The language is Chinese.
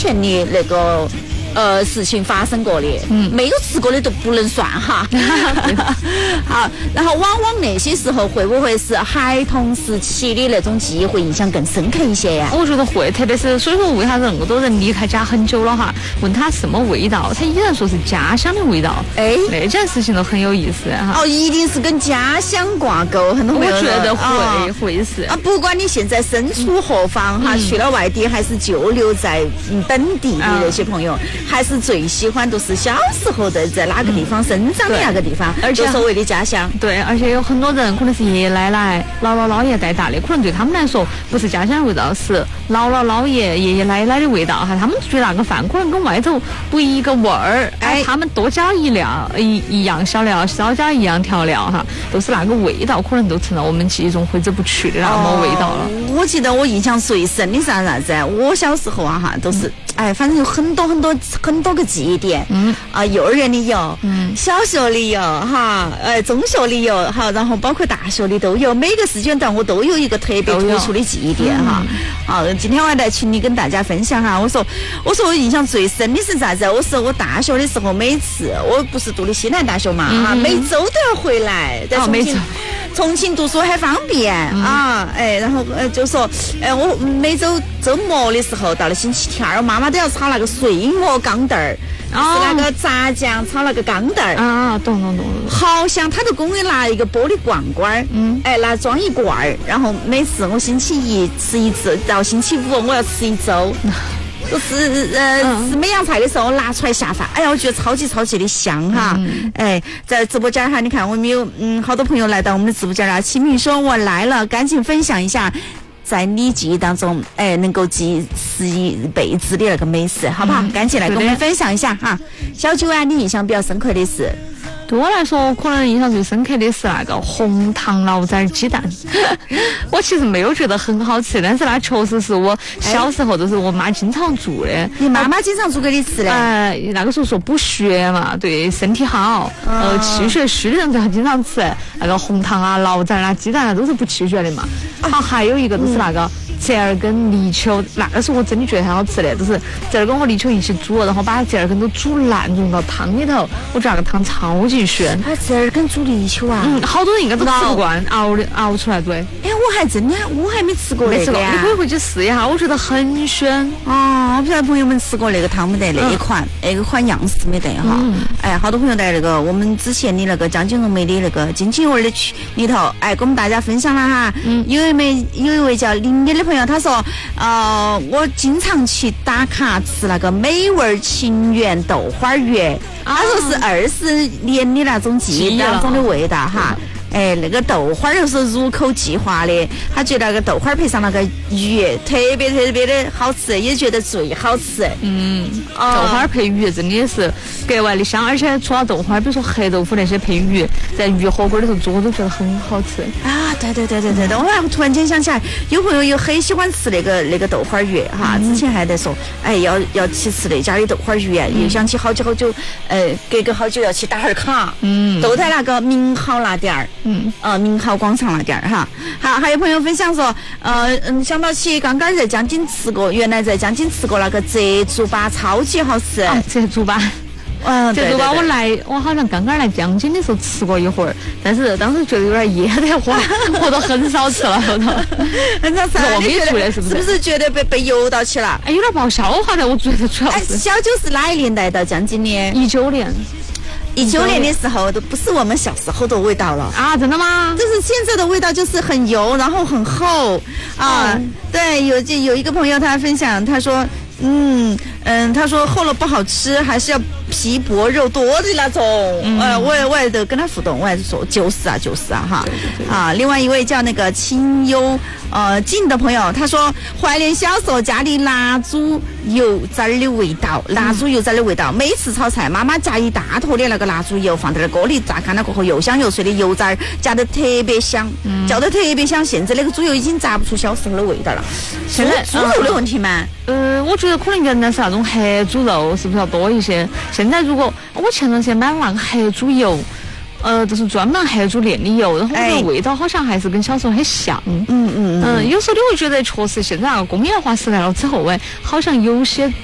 前的那个事情发生过的，没有吃过的都不能算哈。好，然后往往那些时候会不会是孩童时期的那种记忆会印象更深刻一些呀？ 我觉得会，特别是所以说为啥子那么多人离开家很久了哈？问他什么味道，他依然说是家乡的味道。哎，那件事情都很有意思哈。 哦，一定是跟家乡挂钩，很多朋友我觉得会是啊，不管你现在身处何方哈，去了外地还是就留在本地的那些朋友。还是最喜欢都是小时候在哪个地方生长的那个地方，而且所谓的家乡。 对，而且有很多人可能是爷爷奶奶、姥姥姥爷带大的，可能对他们来说不是家乡的味道，是姥姥姥爷、爷爷奶奶的味道哈。他们觉得那个饭可能跟外头不一个味儿，他们多加一样小料，少加一样调料哈，都是那个味道，可能都成了我们记忆中挥之不去的那么味道了。 我记得我印象最深的是啥子？我小时候哈都是反正有很多个记忆点，幼儿园里有，小学里有哈，中学里有，好，然后包括大学里都有，每个时间段我都有一个特别突出的记忆点哈。好，今天我来群里跟大家分享哈，我说我印象最深的是啥子？我说我大学的时候，每次我不是读的西南大学嘛，每周都要回来，在重庆读书很方便啊，然后就说，我每周周末的时候，到了星期天，我妈妈都要炒那个碎馍钢蛋儿，是那个炸酱炒那个钢蛋儿啊，懂， 好香！他就给我拿一个玻璃罐罐，拿装一罐儿，然后每次我星期一吃一次，到星期五我要吃一周。就是吃每样菜的时候拿出来下饭，哎呀，我觉得超级的香哈！在直播间哈，你看我们有好多朋友来到我们的直播间了。启明说我来了，赶紧分享一下，在你记忆当中，能够记是一辈子的那个美食，好不好？赶紧来跟我们分享一下哈。小九啊，你印象比较深刻的是？ 对我来说，可能印象最深刻的是那个红糖醪糟鸡蛋。我其实没有觉得很好吃，但是那确实是我小时候都是我妈经常做的。 你妈妈经常做给你吃的？ 那个时候说补血嘛，对身体好，气血虚的人才经常吃那个红糖啊、醪糟啊、鸡蛋啊，都是补气血的嘛。好，还有一个就是那个折耳根泥鳅，那个时候我真的觉得很好吃的，就是折耳根和泥鳅一起煮，然后把折耳根都煮烂，融到汤里头。我觉得那个汤超级鲜。 折耳根煮泥鳅啊？ 好多人应该都吃不惯，熬出来对。 我还没吃过那个呀。 你可以回去试一下，我觉得很鲜。 我不晓得朋友们吃过那个汤没得那一款，那个款样式没得哈。好多朋友在那个我们之前的那个江金龙梅的那个金金味的区里头，跟我们大家分享了哈。有一位叫林的朋友，他说，我经常去打卡吃那个美味情缘豆花鱼，他说是20年的那种记忆当中的味道哈。那个豆花又是入口即化的，他觉得那个豆花配上那个鱼特别的好吃，也觉得最好吃。 豆花配鱼真的是格外的香，而且除了豆花，比如说黑豆腐那些配鱼，在鱼火锅里头做，我都觉得很好吃啊！对，我突然间想起来，有朋友又很喜欢吃那个豆花鱼哈，之前还在说，要去吃那家的豆花鱼，又想起好久，隔个好久要去打哈儿卡，都在那个明豪那点儿。明豪广场那点儿哈。好，还有朋友分享说，想到起刚刚在江津吃过，原来在江津吃过那个浙猪粑，超级好吃。 浙猪粑。浙猪粑我好像刚刚来江津的时候吃过一会儿，但是当时觉得有点噎得慌，我都很少吃了后头。 很少吃。 糯米做的是不是？ 是不是觉得被油到起了？ 有点不好消化的，我觉得主要是。 小九是哪一年来到江津的 ？19年。 19年的时候都不是我们小时候的味道了啊！真的吗？ 就是现在的味道，就是很油，然后很厚啊。对，有一个朋友他分享，他说，他说厚了不好吃，还是要皮薄肉多的那种。我也都跟他互动，我也说就是啊哈。啊，另外一位叫那个清幽静的朋友，他说怀念小时候家里蜡烛油渣的味道，每次炒菜妈妈加一大坨的那个蜡烛油放在那锅里炸干了过后，又香又脆的油渣加得特别香，叫得特别香。现在那个猪油已经炸不出小时候的味道了。现在猪肉的问题吗？ 我觉得可能原来是那种黑猪肉是不是要多一些？现在如果我前段时间买了那个黑猪油，就是专门黑猪炼的油，然后我觉得味道好像还是跟小时候很像。有时候你会觉得确实现在那个工业化时代了之后，好像有些